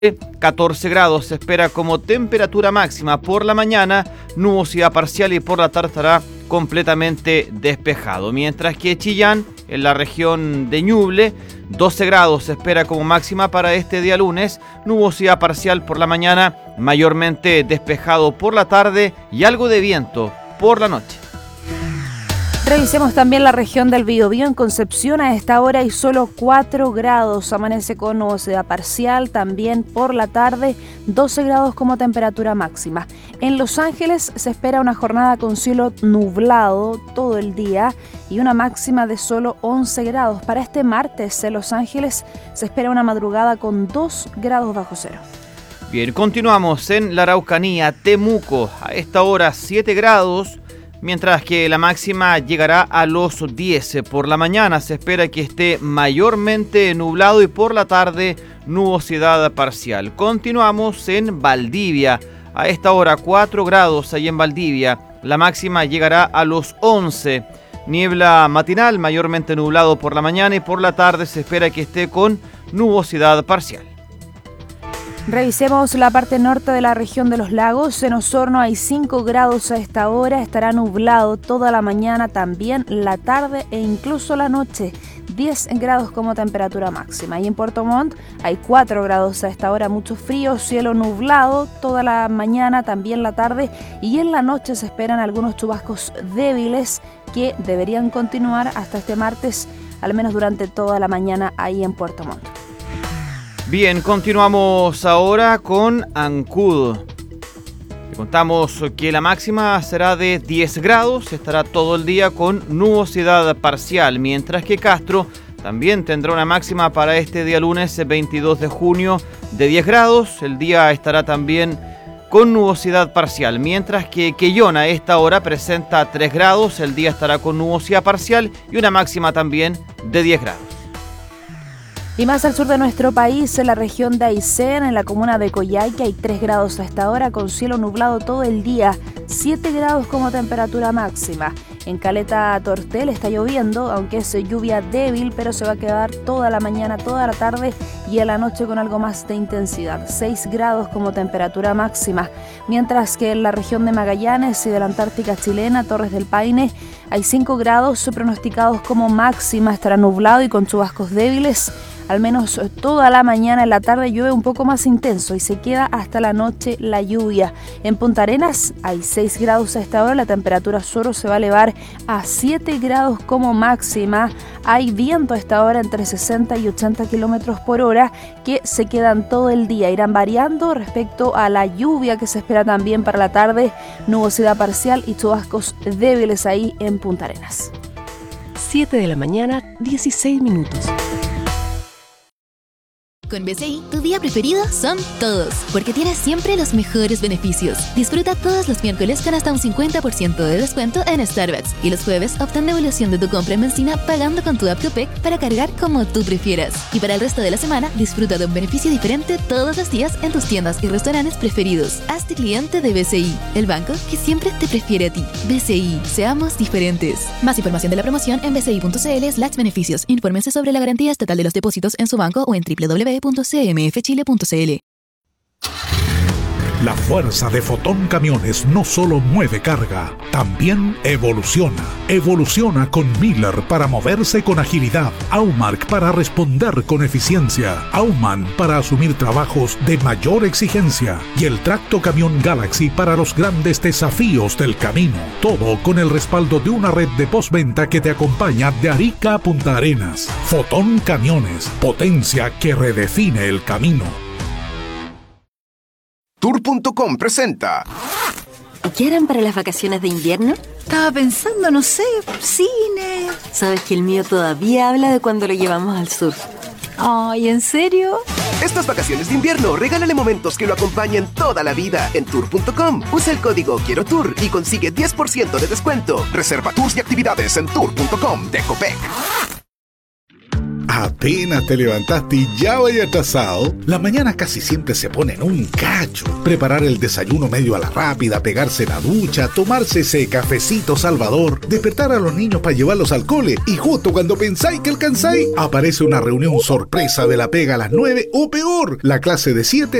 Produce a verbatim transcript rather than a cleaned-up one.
catorce grados se espera como temperatura máxima por la mañana, nubosidad parcial y por la tarde estará completamente despejado. Mientras que Chillán, en la región de Ñuble, doce grados se espera como máxima para este día lunes, nubosidad parcial por la mañana, mayormente despejado por la tarde y algo de viento por la noche. Revisemos también la región del Biobío. En Concepción a esta hora hay solo cuatro grados, amanece con nubosidad parcial, también por la tarde doce grados como temperatura máxima. En Los Ángeles se espera una jornada con cielo nublado todo el día y una máxima de solo once grados. Para este martes en Los Ángeles se espera una madrugada con dos grados bajo cero. Bien, continuamos en la Araucanía, Temuco, a esta hora siete grados. Mientras que la máxima llegará a los diez. Por la mañana se espera que esté mayormente nublado y por la tarde nubosidad parcial. Continuamos en Valdivia. A esta hora cuatro grados ahí en Valdivia. La máxima llegará a los once. Niebla matinal, mayormente nublado por la mañana y por la tarde se espera que esté con nubosidad parcial. Revisemos la parte norte de la región de los lagos. En Osorno hay cinco grados a esta hora, estará nublado toda la mañana, también la tarde e incluso la noche. diez grados como temperatura máxima. Y en Puerto Montt hay cuatro grados a esta hora, mucho frío, cielo nublado toda la mañana, también la tarde y en la noche se esperan algunos chubascos débiles que deberían continuar hasta este martes, al menos durante toda la mañana ahí en Puerto Montt. Bien, continuamos ahora con Ancud. Le contamos que la máxima será de diez grados, estará todo el día con nubosidad parcial, mientras que Castro también tendrá una máxima para este día lunes veintidós de junio de diez grados. El día estará también con nubosidad parcial, mientras que Quellón a esta hora presenta tres grados, el día estará con nubosidad parcial y una máxima también de diez grados. Y más al sur de nuestro país, en la región de Aysén, en la comuna de Coyhaique, hay tres grados a esta hora con cielo nublado todo el día, siete grados como temperatura máxima. En Caleta Tortel está lloviendo, aunque es lluvia débil, pero se va a quedar toda la mañana, toda la tarde y a la noche con algo más de intensidad, seis grados como temperatura máxima. Mientras que en la región de Magallanes y de la Antártica chilena, Torres del Paine, hay cinco grados pronosticados como máxima, estará nublado y con chubascos débiles. Al menos toda la mañana, en la tarde llueve un poco más intenso y se queda hasta la noche la lluvia. En Punta Arenas hay seis grados a esta hora, la temperatura solo se va a elevar a siete grados como máxima. Hay viento a esta hora entre sesenta y ochenta kilómetros por hora que se quedan todo el día. Irán variando respecto a la lluvia que se espera también para la tarde, nubosidad parcial y chubascos débiles ahí en Punta Arenas. siete de la mañana, dieciséis minutos. Con B C I, tu día preferido son todos, porque tienes siempre los mejores beneficios. Disfruta todos los miércoles con hasta un cincuenta por ciento de descuento en Starbucks y los jueves obtén devolución de tu compra en benzina pagando con tu app Copec para cargar como tú prefieras. Y para el resto de la semana, disfruta de un beneficio diferente todos los días en tus tiendas y restaurantes preferidos. Hazte cliente de B C I, el banco que siempre te prefiere a ti. B C I, seamos diferentes. Más información de la promoción en bci.cl slash beneficios. Infórmense sobre la garantía estatal de los depósitos en su banco o en doble u doble u doble u punto c m f chile punto c l. La fuerza de Fotón Camiones no solo mueve carga, también evoluciona. Evoluciona con Miller para moverse con agilidad, Aumark para responder con eficiencia, Auman para asumir trabajos de mayor exigencia y el Tracto Camión Galaxy para los grandes desafíos del camino. Todo con el respaldo de una red de postventa que te acompaña de Arica a Punta Arenas. Fotón Camiones, potencia que redefine el camino. Tour punto com presenta. ¿Qué harán para las vacaciones de invierno? Estaba pensando, no sé, cine. Sabes que el mío todavía habla de cuando lo llevamos al sur. Ay, ¿en serio? Estas vacaciones de invierno, regálale momentos que lo acompañen toda la vida en Tour punto com. Usa el código Quiero Tour y consigue diez por ciento de descuento. Reserva tours y actividades en Tour punto com de Copec. Apenas te levantaste y ya vaya atrasado. Las mañanas casi siempre se ponen un cacho. Preparar el desayuno medio a la rápida, pegarse la ducha, tomarse ese cafecito salvador, despertar a los niños para llevarlos al cole y justo cuando pensáis que alcanzáis, aparece una reunión sorpresa de la pega a las nueve o peor, la clase de siete